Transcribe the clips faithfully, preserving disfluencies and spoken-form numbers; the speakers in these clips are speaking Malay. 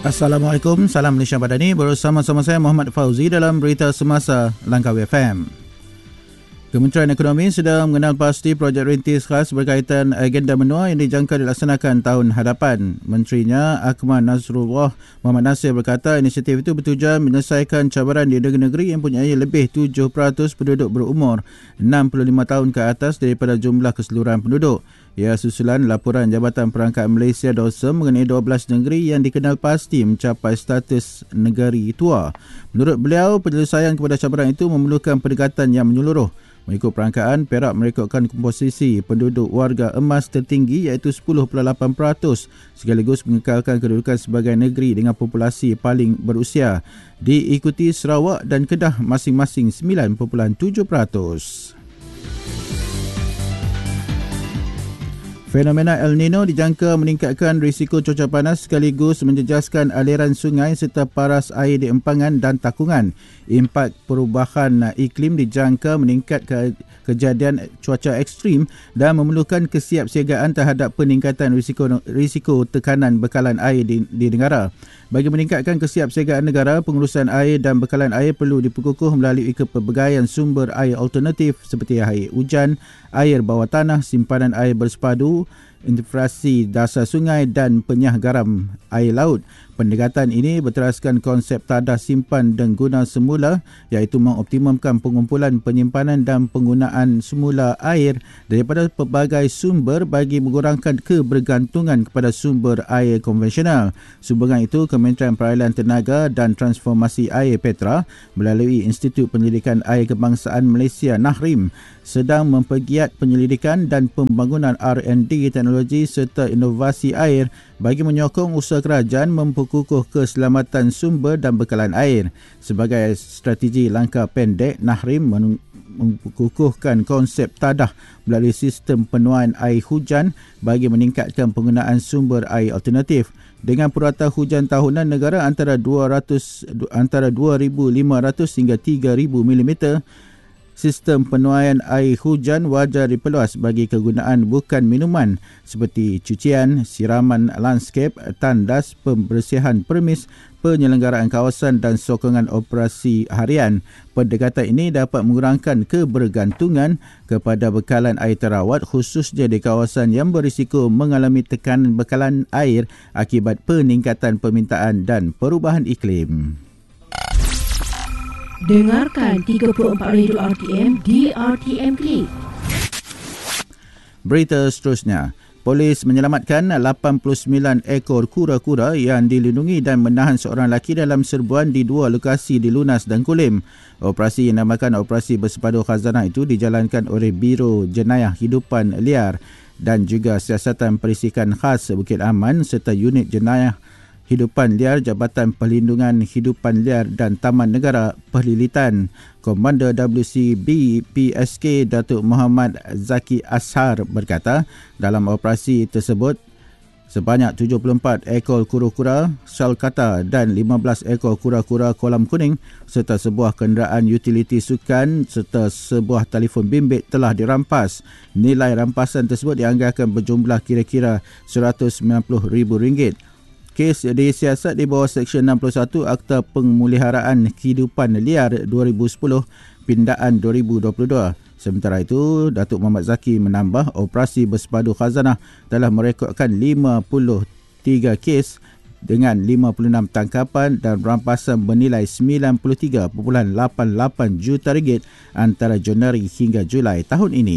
Assalamualaikum, salam Malaysia Madani. Bersama-sama saya Muhammad Fauzi dalam Berita Semasa Langkawi F M. Kementerian Ekonomi sedang mengenal pasti projek rintis khas berkaitan agenda menua yang dijangka dilaksanakan tahun hadapan. Menterinya Akmal Nazrullah Muhammad Nasir berkata inisiatif itu bertujuan menyelesaikan cabaran di negeri-negeri yang mempunyai lebih tujuh peratus penduduk berumur enam puluh lima tahun ke atas daripada jumlah keseluruhan penduduk. Ia susulan laporan Jabatan Perangkat Malaysia Dosa mengenai dua belas negeri yang dikenal pasti mencapai status negeri tua. Menurut beliau, penyelesaian kepada cabaran itu memerlukan pendekatan yang menyeluruh. Mengikut perangkaan, Perak merekodkan komposisi penduduk warga emas tertinggi iaitu sepuluh perpuluhan lapan peratus sekaligus mengekalkan kedudukan sebagai negeri dengan populasi paling berusia. Diikuti Sarawak dan Kedah masing-masing sembilan perpuluhan tujuh peratus. Fenomena El Nino dijangka meningkatkan risiko cuaca panas sekaligus menjejaskan aliran sungai serta paras air di empangan dan takungan. Impak perubahan iklim dijangka meningkat ke kejadian cuaca ekstrim dan memerlukan kesiapsiagaan terhadap peningkatan risiko risiko tekanan bekalan air di, di negara. Bagi meningkatkan kesiapsiagaan negara, pengurusan air dan bekalan air perlu diperkukuh melalui kepelbagaian sumber air alternatif seperti air hujan, air bawah tanah, simpanan air bersepadu, infrastruktur dasar sungai dan penyah garam air laut. Pendekatan ini berteraskan konsep tadah simpan dan guna semula iaitu mengoptimumkan pengumpulan, penyimpanan dan penggunaan semula air daripada pelbagai sumber bagi mengurangkan kebergantungan kepada sumber air konvensional. Sumbangan itu Kementerian Peralihan Tenaga dan Transformasi Air Petra melalui Institut Penyelidikan Air Kebangsaan Malaysia Nahrim sedang mempergiat penyelidikan dan pembangunan R and D teknologi serta inovasi air bagi menyokong usaha kerajaan memperkukuh keselamatan sumber dan bekalan air. Sebagai strategi langkah pendek, Nahrim memperkukuhkan konsep tadah melalui sistem penuaian air hujan bagi meningkatkan penggunaan sumber air alternatif. Dengan purata hujan tahunan negara antara dua ratus antara dua ribu lima ratus hingga tiga ribu milimeter, sistem penuaian air hujan wajar diperluas bagi kegunaan bukan minuman seperti cucian, siraman lanskap, tandas, pembersihan permis, penyelenggaraan kawasan dan sokongan operasi harian. Pendekatan ini dapat mengurangkan kebergantungan kepada bekalan air terawat khususnya di kawasan yang berisiko mengalami tekanan bekalan air akibat peningkatan permintaan dan perubahan iklim. Dengarkan tiga puluh empat Radio R T M di R T M Klik. Berita seterusnya. Polis menyelamatkan lapan puluh sembilan ekor kura-kura yang dilindungi dan menahan seorang lelaki dalam serbuan di dua lokasi di Lunas dan Kulim. Operasi yang dinamakan Operasi Bersepadu Khazanah itu dijalankan oleh Biro Jenayah Hidupan Liar dan juga Siasatan Perisikan Khas Bukit Aman serta Unit Jenayah Hidupan Liar Jabatan Perlindungan Hidupan Liar dan Taman Negara Perlilitan. Komander W C B P S K Datuk Muhammad Zaki Ashar berkata, dalam operasi tersebut sebanyak tujuh puluh empat ekor kura-kura Salkata dan lima belas ekor kura-kura kolam kuning serta sebuah kenderaan utiliti sukan serta sebuah telefon bimbit telah dirampas. Nilai rampasan tersebut dianggarkan berjumlah kira-kira seratus sembilan puluh ribu ringgit. Kes disiasat di bawah Seksyen enam puluh satu Akta Pemeliharaan Kehidupan Liar dua ribu sepuluh Pindaan dua ribu dua puluh dua. Sementara itu, Datuk Muhammad Zaki menambah Operasi Bersepadu Khazanah telah merekodkan lima puluh tiga kes dengan lima puluh enam tangkapan dan rampasan bernilai sembilan puluh tiga perpuluhan lapan lapan juta ringgit antara Januari hingga Julai tahun ini.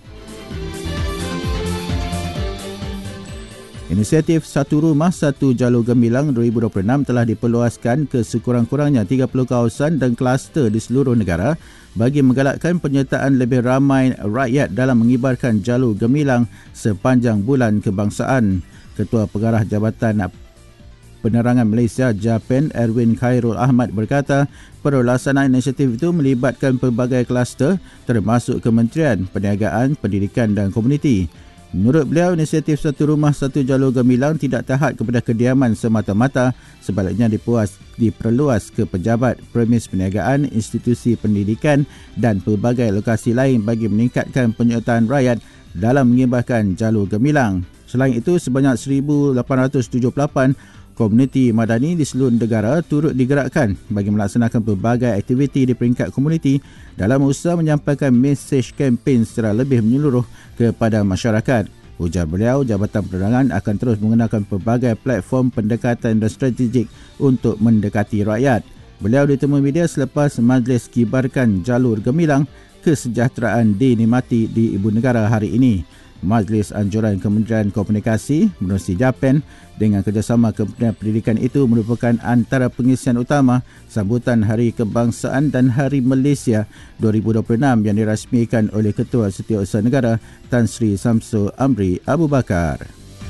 Inisiatif Satu Rumah Satu Jalur Gemilang dua ribu dua puluh enam telah diperluaskan ke sekurang-kurangnya tiga puluh kawasan dan kluster di seluruh negara bagi menggalakkan penyertaan lebih ramai rakyat dalam mengibarkan jalur gemilang sepanjang bulan kebangsaan. Ketua Pengarah Jabatan Penerangan Malaysia Japan Erwin Khairul Ahmad berkata, pelaksanaan inisiatif itu melibatkan pelbagai kluster termasuk Kementerian Perniagaan, Pendidikan dan Komuniti. Menurut beliau, inisiatif Satu Rumah Satu Jalur Gemilang tidak terhad kepada kediaman semata-mata, sebaliknya dipuas, diperluas ke pejabat, premis perniagaan, institusi pendidikan dan pelbagai lokasi lain bagi meningkatkan penyertaan rakyat dalam mengibarkan jalur gemilang. Selain itu, sebanyak seribu lapan ratus tujuh puluh lapan Komuniti madani di seluruh negara turut digerakkan bagi melaksanakan pelbagai aktiviti di peringkat komuniti dalam usaha menyampaikan mesej kempen secara lebih menyeluruh kepada masyarakat. Ujar beliau, Jabatan Penerangan akan terus menggunakan pelbagai platform pendekatan dan strategik untuk mendekati rakyat. Beliau ditemui media selepas majlis kibarkan jalur gemilang kesejahteraan dinikmati di Ibu Negara hari ini. Majlis Anjuran Kementerian Komunikasi menerusi Japan dengan kerjasama Kementerian Pendidikan itu merupakan antara pengisian utama sambutan Hari Kebangsaan dan Hari Malaysia dua ribu dua puluh enam yang dirasmikan oleh Ketua Setiausaha Negara Tan Sri Samsul Amri Abu Bakar.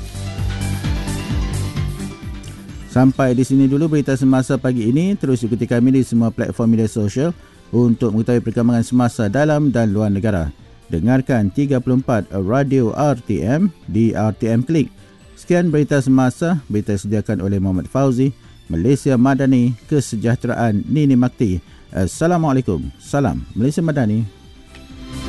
Sampai di sini dulu berita semasa pagi ini. Terus ikuti kami di semua platform media sosial untuk mengetahui perkembangan semasa dalam dan luar negara. Dengarkan tiga puluh empat Radio R T M di R T M Klik. Sekian berita semasa, berita disediakan oleh Muhammad Fauzi, Malaysia Madani, Kesejahteraan Nini Makti. Assalamualaikum. Salam Malaysia Madani.